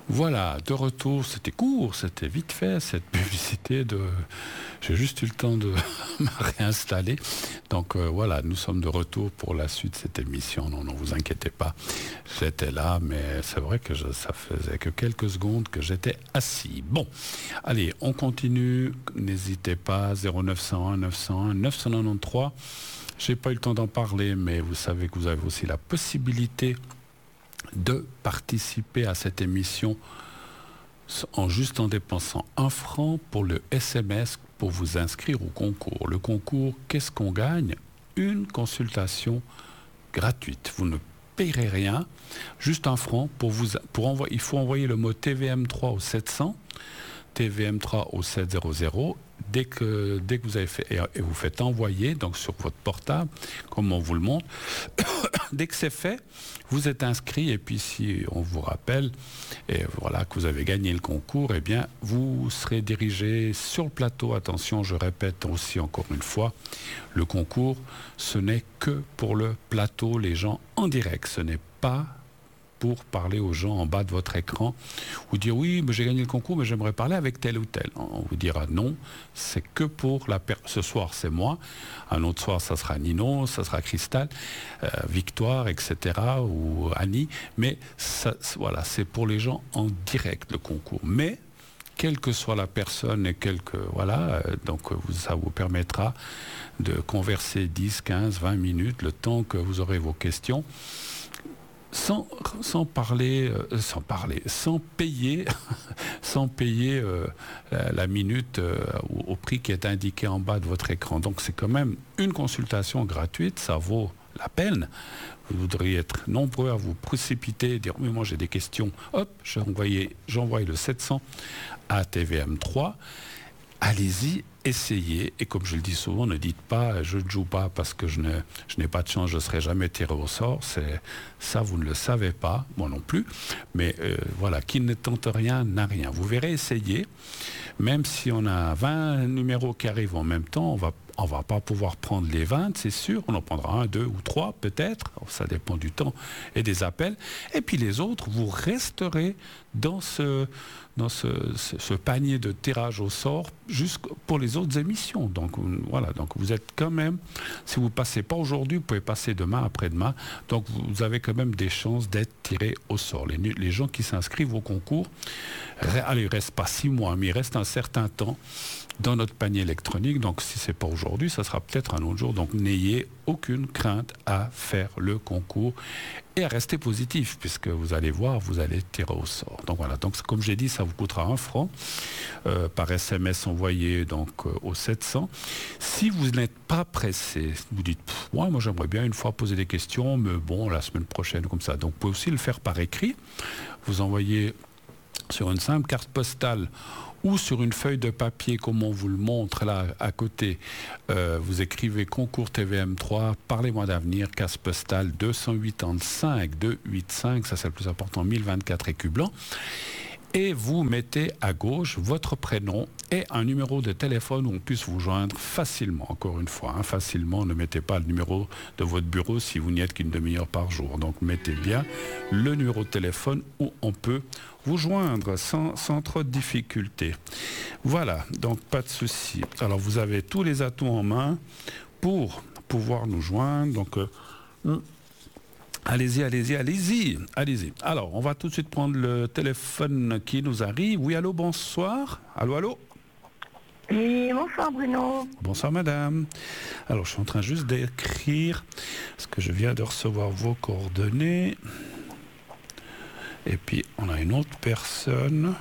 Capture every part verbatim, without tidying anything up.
Voilà, de retour, c'était court, c'était vite fait, cette publicité de... J'ai juste eu le temps de me réinstaller. Donc euh, voilà, nous sommes de retour pour la suite de cette émission. Non, ne vous inquiétez pas, j'étais là, mais c'est vrai que je, ça faisait que quelques secondes que j'étais assis. Bon, allez, on continue, n'hésitez pas, zéro neuf cent un neuf cent un neuf cent quatre-vingt-treize. J'ai pas eu le temps d'en parler, mais vous savez que vous avez aussi la possibilité de participer à cette émission en juste en dépensant un franc pour le S M S pour vous inscrire au concours. Le concours, qu'est-ce qu'on gagne? Une consultation gratuite. Vous ne payerez rien, juste un franc pour vous pour envoyer. Il faut envoyer le mot T V M trois au sept cents, T V M trois au sept cents. Dès que, dès que vous avez fait, et vous faites envoyer, donc sur votre portable, comme on vous le montre, dès que c'est fait, vous êtes inscrit, et puis si on vous rappelle, et voilà, que vous avez gagné le concours, eh bien, vous serez dirigé sur le plateau. Attention, je répète aussi encore une fois, le concours, ce n'est que pour le plateau, les gens en direct, ce n'est pas pour parler aux gens en bas de votre écran ou dire oui, mais j'ai gagné le concours, mais j'aimerais parler avec tel ou tel. On vous dira non, c'est que pour la per- ce soir c'est moi, un autre soir ça sera Nino, ça sera Cristal, euh, Victoire, et cetera ou Annie, mais ça, voilà, c'est pour les gens en direct le concours. Mais quelle que soit la personne et quelque voilà, euh, donc vous, ça vous permettra de converser dix, quinze, vingt minutes, le temps que vous aurez vos questions. Sans, sans parler, euh, sans parler, sans payer, sans payer euh, la, la minute euh, au, au prix qui est indiqué en bas de votre écran. Donc c'est quand même une consultation gratuite, ça vaut la peine. Vous voudriez être nombreux à vous précipiter et dire mais moi j'ai des questions. Hop, j'ai envoyé, j'envoie le sept cents à T V M trois. Allez-y, essayez, et comme je le dis souvent, ne dites pas je ne joue pas parce que je, ne, je n'ai pas de chance, je ne serai jamais tiré au sort. C'est, ça, vous ne le savez pas, moi non plus. Mais euh, voilà, qui ne tente rien n'a rien. Vous verrez, essayez. Même si on a vingt numéros qui arrivent en même temps, on va on va pas pouvoir prendre les vingt, c'est sûr. On en prendra un, deux ou trois, peut-être. Ça dépend du temps et des appels. Et puis les autres, vous resterez dans ce, dans ce, ce, ce panier de tirage au sort jusqu'à pour les autres émissions. Donc voilà. Donc vous êtes quand même, si vous passez pas aujourd'hui, vous pouvez passer demain, après-demain. Donc vous avez quand même des chances d'être tiré au sort. Les, les gens qui s'inscrivent au concours, allez, il reste pas six mois, mais il reste un certain temps dans notre panier électronique. Donc si c'est pas aujourd'hui, ça sera peut-être un autre jour. Donc n'ayez aucune crainte à faire le concours et à rester positif, puisque vous allez voir, vous allez tirer au sort. Donc voilà, donc comme j'ai dit, ça vous coûtera un franc euh, par S M S envoyé donc euh, au sept cents. Si vous n'êtes pas pressé, vous dites ouais, moi j'aimerais bien une fois poser des questions, mais bon, la semaine prochaine comme ça. Donc vous pouvez aussi le faire par écrit. Vous envoyez sur une simple carte postale ou sur une feuille de papier comme on vous le montre là à côté, euh, vous écrivez concours T V M trois, parlez-moi d'avenir, case postale deux cent quatre-vingt-cinq deux cent quatre-vingt-cinq, ça c'est le plus important, mille vingt-quatre écus blancs. Et vous mettez à gauche votre prénom et un numéro de téléphone où on puisse vous joindre facilement. Encore une fois, hein, facilement, ne mettez pas le numéro de votre bureau si vous n'y êtes qu'une demi-heure par jour. Donc mettez bien le numéro de téléphone où on peut vous joindre sans, sans trop de difficultés. Voilà, donc pas de souci. Alors vous avez tous les atouts en main pour pouvoir nous joindre. Donc euh, allez-y, allez-y, allez-y, allez-y. Alors, on va tout de suite prendre le téléphone qui nous arrive. Oui, allô, bonsoir. Allô, allô. Oui, bonsoir Bruno. Bonsoir madame. Alors, je suis en train juste d'écrire, parce que je viens de recevoir vos coordonnées. Et puis, on a une autre personne.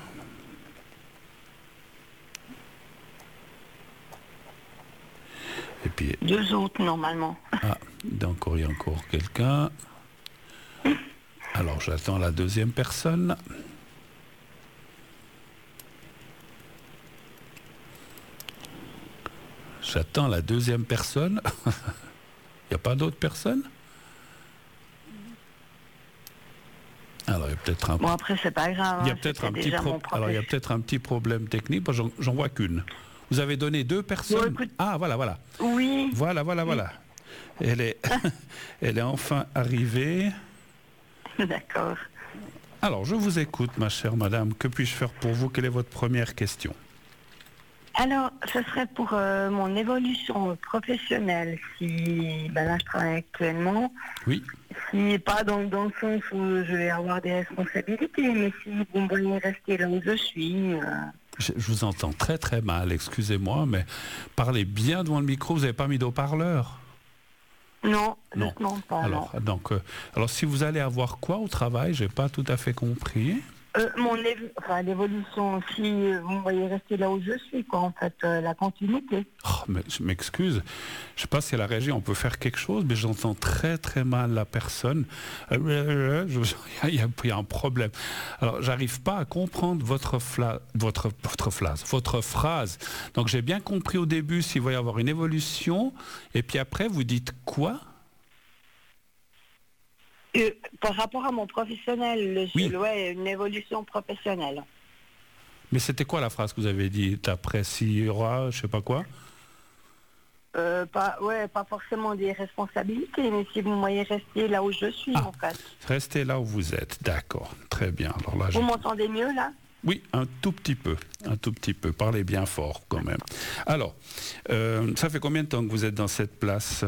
Et puis... Deux autres, normalement. Ah, donc il y a encore quelqu'un. Alors, j'attends la deuxième personne. J'attends la deuxième personne. Il n'y a pas d'autres personnes? Alors, il y a peut-être un... Bon, après, c'est pas grave. Il y a hein, peut-être un petit déjà pro... mon Alors, il y a peut-être un petit problème technique. Moi, j'en, j'en vois qu'une. Vous avez donné deux personnes. Bon, écoute... Ah, voilà, voilà. Oui. Voilà, voilà, oui. voilà. Elle est, elle est enfin arrivée. D'accord. Alors, je vous écoute, ma chère madame. Que puis-je faire pour vous? Quelle est votre première question? Alors, ce serait pour euh, mon évolution professionnelle. Si, ben là, je travaille actuellement. Oui. Si, pas dans, dans le sens où je vais avoir des responsabilités, mais si vous me voyez rester là où je suis... Euh... Je, je vous entends très très mal, excusez-moi, mais parlez bien devant le micro, vous n'avez pas mis d'haut-parleur? Non, non, justement pas. Alors, non. donc, euh, alors, si vous allez avoir quoi au travail? J'ai pas tout à fait compris. Euh, mon évo- enfin, l'évolution, si euh, vous me voyez rester là où je suis, quoi, en fait, euh, la continuité. Oh, mais je m'excuse. Je sais pas si à la régie on peut faire quelque chose, mais j'entends très très mal la personne. Euh, je- Il y, a- il y a un problème. Alors, j'arrive pas à comprendre votre fla- votre votre phrase, votre phrase. Donc, j'ai bien compris au début s'il va y avoir une évolution, et puis après vous dites quoi? Euh, par rapport à mon professionnel, le, Oui. le- ouais, une évolution professionnelle. Mais c'était quoi la phrase que vous avez dit après? S'il y aura, je sais pas quoi? Euh, pas, ouais, pas forcément des responsabilités, mais si vous me voyez rester là où je suis, Ah, en fait. Restez là où vous êtes, d'accord, très bien. Alors là, Vous j'ai- m'entendez mieux, là? Oui, un tout petit peu, un tout petit peu. Parlez bien fort quand même. Alors, euh, ça fait combien de temps que vous êtes dans cette place?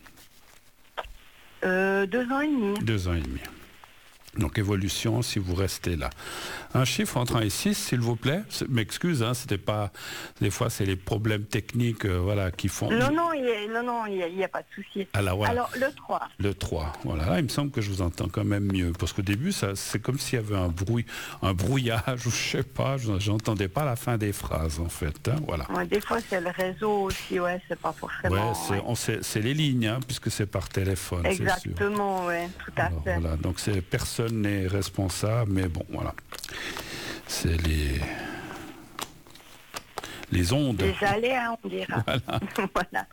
euh, Deux ans et demi. Deux ans et demi. Donc évolution si vous restez là. Un chiffre entre un et six, s'il vous plaît. C'est- M'excuse, hein, c'était pas. Des fois, c'est les problèmes techniques, euh, voilà, qui font. Non, non, il n'y a, non, non, il y a, il y a pas de souci. Alors, voilà. Alors, le trois. Le trois, voilà. Là, il me semble que je vous entends quand même mieux. Parce qu'au début, ça, c'est comme s'il y avait un bruit, un brouillage, ou je sais pas, je n'entendais pas la fin des phrases, en fait. Hein, voilà. Ouais, des fois, c'est le réseau aussi, ouais, c'est pas forcément... Ouais, c'est, ouais. on sait- c'est les lignes, hein, puisque c'est par téléphone, c'est sûr. Exactement, ouais, tout à Alors, fait. voilà, donc c'est, personne n'est responsable, mais bon, voilà. C'est les, les ondes. Les aléas, on dira. Voilà. Voilà.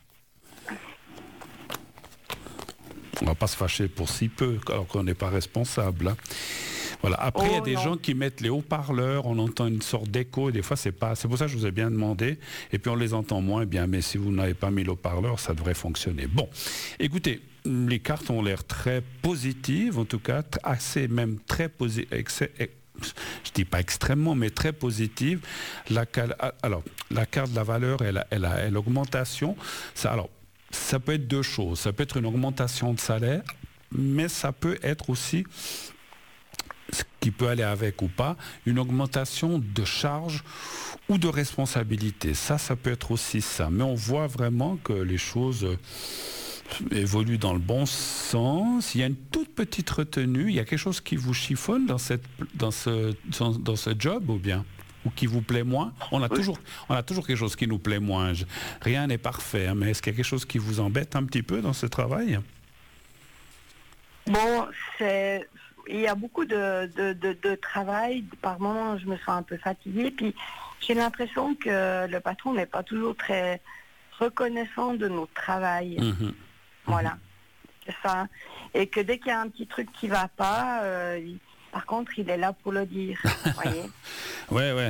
On va pas se fâcher pour si peu, alors qu'on n'est pas responsable. Hein. Voilà. Après, il y a Oh, des non. gens qui mettent les haut-parleurs, on entend une sorte d'écho, et des fois, c'est pas. C'est pour ça que je vous ai bien demandé, et puis on les entend moins bien, mais si vous n'avez pas mis le haut-parleur, ça devrait fonctionner. Bon, écoutez, les cartes ont l'air très positives, en tout cas, t- assez même très positives. Je dis pas extrêmement, mais très positive. La, cal- alors, la carte de la valeur et la- et la- et l'augmentation, ça, alors, ça peut être deux choses. Ça peut être une augmentation de salaire, mais ça peut être aussi, ce qui peut aller avec ou pas, une augmentation de charge ou de responsabilité. Ça, ça peut être aussi ça. Mais on voit vraiment que les choses euh, évoluent dans le bon sens. Il y a une toute petite retenue. Il y a quelque chose qui vous chiffonne dans, cette, dans, ce, dans, dans ce job ou bien? Ou qui vous plaît moins? On a, Oui. toujours, on a toujours quelque chose qui nous plaît moins. Je- rien n'est parfait, hein, mais est-ce qu'il y a quelque chose qui vous embête un petit peu dans ce travail? Bon, c'est... Il y a beaucoup de, de, de, de travail. Par moments, je me sens un peu fatiguée. Puis, j'ai l'impression que le patron n'est pas toujours très reconnaissant de notre travail. Mhm. Voilà. C'est ça. Et que dès qu'il y a un petit truc qui va pas, euh, il- par contre, il est là pour le dire. Vous voyez? Ouais, ouais.